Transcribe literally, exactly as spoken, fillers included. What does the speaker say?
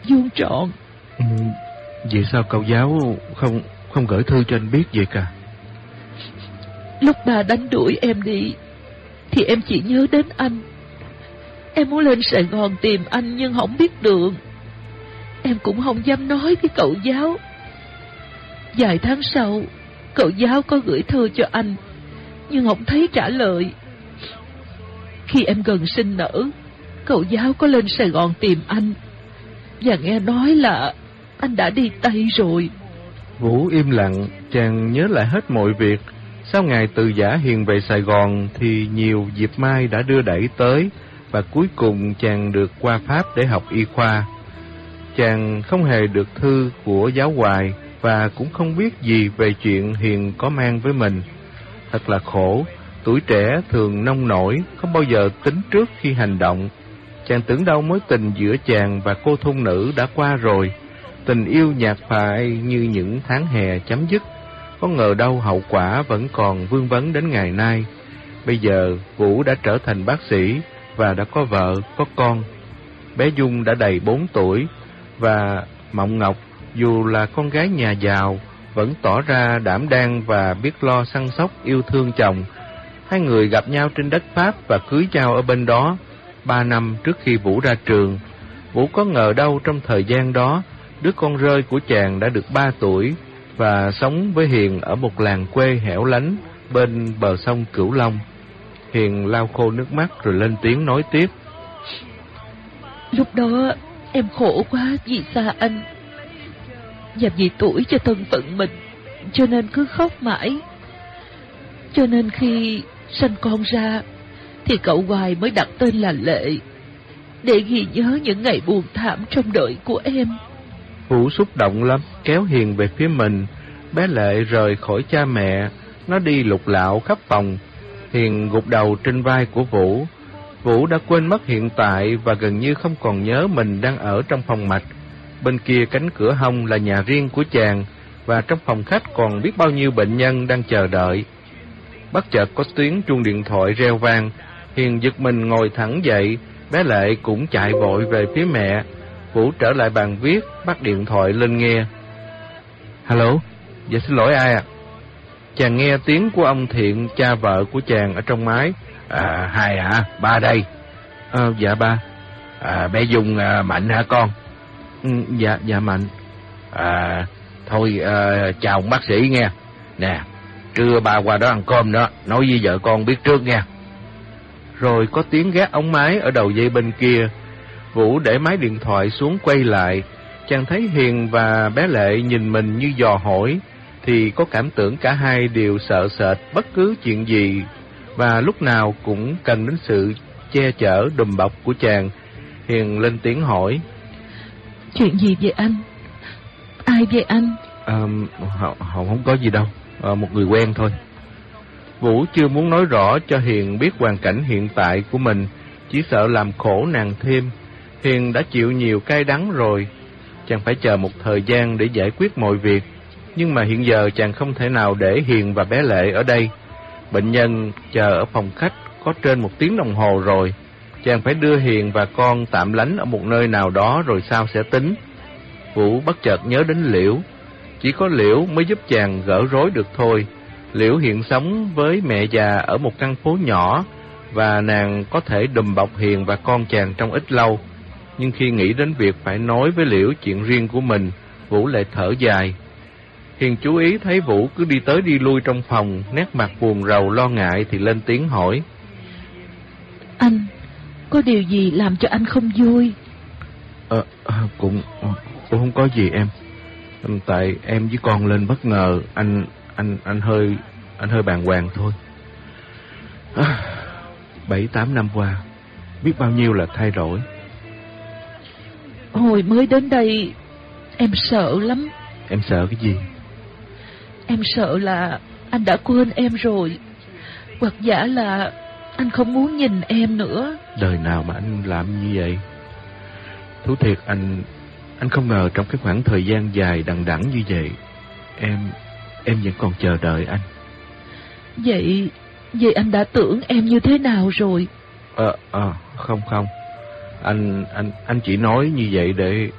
vuông tròn. Ừ, vậy sao cậu giáo không không gửi thư cho anh biết vậy cả? Lúc bà đánh đuổi em đi thì em chỉ nhớ đến anh. Em muốn lên Sài Gòn tìm anh nhưng không biết đường. Em cũng không dám nói với cậu giáo. Vài tháng sau, cậu giáo có gửi thư cho anh nhưng không thấy trả lời. Khi em gần sinh nở, cậu giáo có lên Sài Gòn tìm anh và nghe nói là anh đã đi Tây rồi. Vũ im lặng, chàng nhớ lại hết mọi việc. Sau ngày từ Giả Hiền về Sài Gòn thì nhiều dịp mai đã đưa đẩy tới, và cuối cùng chàng được qua Pháp để học y khoa. Chàng không hề được thư của giáo hoài và cũng không biết gì về chuyện Hiền có mang với mình. Thật là khổ, tuổi trẻ thường nông nổi, không bao giờ tính trước khi hành động. Chàng tưởng đâu mối tình giữa chàng và cô thôn nữ đã qua rồi, tình yêu nhạt phai như những tháng hè chấm dứt. Có ngờ đâu hậu quả vẫn còn vương vấn đến ngày nay. Bây giờ Vũ đã trở thành bác sĩ và đã có vợ, có con. Bé Dung đã đầy bốn tuổi, và Mộng Ngọc dù là con gái nhà giàu vẫn tỏ ra đảm đang và biết lo săn sóc yêu thương chồng. Hai người gặp nhau trên đất Pháp và cưới nhau ở bên đó ba năm trước khi Vũ ra trường. Vũ có ngờ đâu trong thời gian đó, đứa con rơi của chàng đã được ba tuổi và sống với Hiền ở một làng quê hẻo lánh bên bờ sông Cửu Long. Hiền lau khô nước mắt rồi lên tiếng nói tiếp. Lúc đó em khổ quá vì xa anh, và vì tuổi cho thân phận mình, cho nên cứ khóc mãi. Cho nên khi sanh con ra thì cậu Hoài mới đặt tên là Lệ, để ghi nhớ những ngày buồn thảm trong đời của em. Vũ xúc động lắm, kéo Hiền về phía mình. Bé Lệ rời khỏi cha mẹ, nó đi lục lạo khắp phòng. Hiền gục đầu trên vai của Vũ. Vũ đã quên mất hiện tại và gần như không còn nhớ mình đang ở trong phòng mạch. Bên kia cánh cửa hông là nhà riêng của chàng, và trong phòng khách còn biết bao nhiêu bệnh nhân đang chờ đợi. Bất chợt có tiếng chuông điện thoại reo vang. Hiền giật mình ngồi thẳng dậy, bé Lệ cũng chạy vội về phía mẹ. Vũ trở lại bàn viết, bắt điện thoại lên nghe. Alo, dạ xin lỗi ai ạ? À? Chàng nghe tiếng của ông Thiện, cha vợ của chàng ở trong máy. À, hai hả? Ba đây. À, dạ ba. À, bé Dung à, Mạnh hả con? Ừ, dạ, dạ Mạnh. À, thôi à, chào ông bác sĩ nghe. Nè, trưa ba qua đó ăn cơm đó, nói với vợ con biết trước nghe. Rồi có tiếng gác ống máy ở đầu dây bên kia. Vũ để máy điện thoại xuống quay lại. Chàng thấy Hiền và bé Lệ nhìn mình như dò hỏi, thì có cảm tưởng cả hai đều sợ sệt bất cứ chuyện gì, và lúc nào cũng cần đến sự che chở đùm bọc của chàng. Hiền lên tiếng hỏi. Chuyện gì vậy anh? Ai vậy anh? À, không, không có gì đâu, à, một người quen thôi. Vũ chưa muốn nói rõ cho Hiền biết hoàn cảnh hiện tại của mình, chỉ sợ làm khổ nàng thêm. Hiền đã chịu nhiều cay đắng rồi, chàng phải chờ một thời gian để giải quyết mọi việc. Nhưng mà hiện giờ chàng không thể nào để Hiền và bé Lệ ở đây. Bệnh nhân chờ ở phòng khách có trên một tiếng đồng hồ rồi. Chàng phải đưa Hiền và con tạm lánh ở một nơi nào đó rồi sau sẽ tính. Vũ bất chợt nhớ đến Liễu. Chỉ có Liễu mới giúp chàng gỡ rối được thôi. Liễu hiện sống với mẹ già ở một căn phố nhỏ, và nàng có thể đùm bọc Hiền và con chàng trong ít lâu. Nhưng khi nghĩ đến việc phải nói với Liễu chuyện riêng của mình, Vũ lại thở dài. Hiền chú ý thấy Vũ cứ đi tới đi lui trong phòng, nét mặt buồn rầu lo ngại thì lên tiếng hỏi. Anh, có điều gì làm cho anh không vui? Ờ, cũng, cũng không có gì em. Tại em với con lên bất ngờ, anh anh anh hơi anh hơi bàng hoàng thôi. À, bảy tám năm qua, biết bao nhiêu là thay đổi. Hồi mới đến đây, em sợ lắm. Em sợ cái gì? Em sợ là anh đã quên em rồi, hoặc giả là anh không muốn nhìn em nữa. Đời nào mà anh làm như vậy? Thú thiệt, anh anh không ngờ trong cái khoảng thời gian dài đằng đẵng như vậy, em em vẫn còn chờ đợi anh. Vậy vậy anh đã tưởng em như thế nào rồi? Ờ ờ không không, anh anh anh chỉ nói như vậy để